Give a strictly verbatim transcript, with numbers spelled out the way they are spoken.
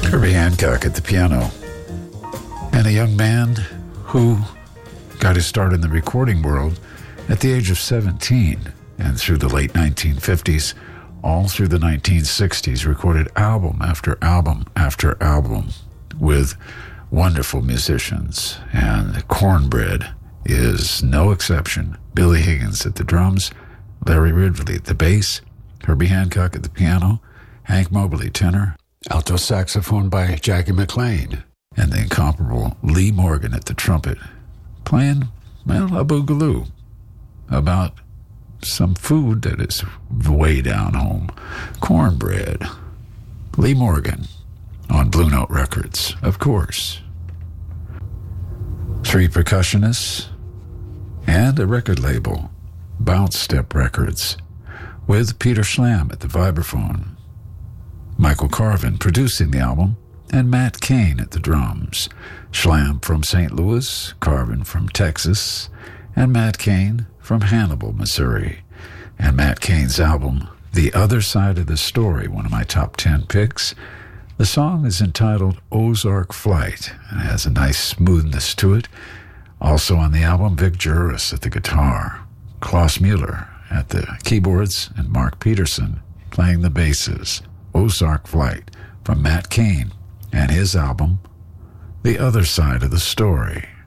Herbie Hancock at the piano. And a young man who got his start in the recording world at the age of seventeen, and through the late nineteen fifties, all through the nineteen sixties, recorded album after album after album with wonderful musicians, and Cornbread is no exception. Billy Higgins at the drums, Larry Ridley at the bass, Herbie Hancock at the piano, Hank Mobley tenor, alto saxophone by Jackie McLean, and the incomparable Lee Morgan at the trumpet, playing, well, a boogaloo about some food that is way down home. Cornbread. Lee Morgan on Blue Note Records, of course. Three percussionists and a record label, Bounce Step Records, with Peter Schlam at the vibraphone, Michael Carvin producing the album, and Matt Cain at the drums. Schlam from Saint Louis, Carvin from Texas, and Matt Cain from Hannibal, Missouri. And Matt Cain's album, The Other Side of the Story, one of my top ten picks. The song is entitled Ozark Flight and has a nice smoothness to it. Also on the album, Vic Juris at the guitar, Klaus Mueller at the keyboards, and Mark Peterson playing the basses. Ozark Flight from Matt Cain and his album, The Other Side of the Story.